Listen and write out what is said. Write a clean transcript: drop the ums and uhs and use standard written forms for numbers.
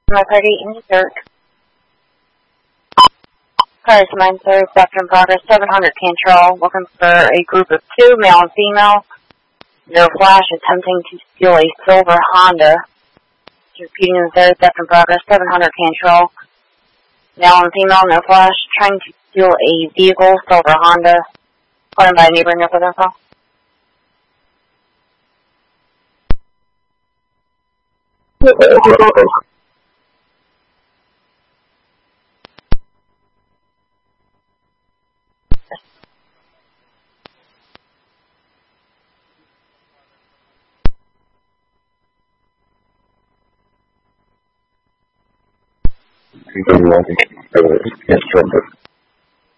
My party in the dirt. Cars 9-3, theft in progress, 700 control, looking for a group of 2, male and female. Their flash attempting to steal a silver Honda. Repeating the third, theft in progress, 700 control. Male and female, no flash, trying to steal a vehicle, silver Honda. Calling by a neighboring up with info. Can't